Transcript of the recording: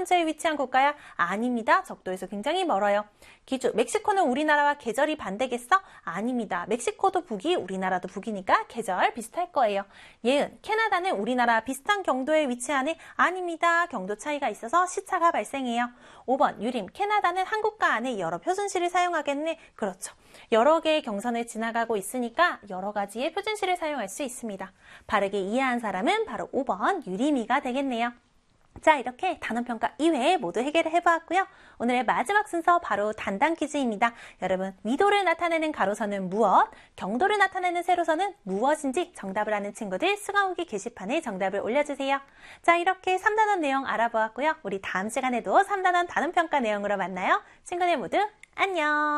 현지에 위치한 국가야? 아닙니다. 적도에서 굉장히 멀어요. 기주, 멕시코는 우리나라와 계절이 반대겠어? 아닙니다. 멕시코도 북이, 우리나라도 북이니까 계절 비슷할 거예요. 예은, 캐나다는 우리나라 비슷한 경도에 위치하네? 아닙니다. 경도 차이가 있어서 시차가 발생해요. 5번, 유림, 캐나다는 한국과 안에 여러 표준시를 사용하겠네? 그렇죠. 여러 개의 경선을 지나가고 있으니까 여러 가지의 표준시를 사용할 수 있습니다. 바르게 이해한 사람은 바로 5번 유림이가 되겠네요. 자, 이렇게 단원평가 2회 모두 해결을 해보았고요. 오늘의 마지막 순서 바로 단당 퀴즈입니다. 여러분, 위도를 나타내는 가로선은 무엇? 경도를 나타내는 세로선은 무엇인지 정답을 아는 친구들 수강후기 게시판에 정답을 올려주세요. 자, 이렇게 3단원 내용 알아보았고요. 우리 다음 시간에도 3단원 단원평가 내용으로 만나요. 친구들 모두 안녕!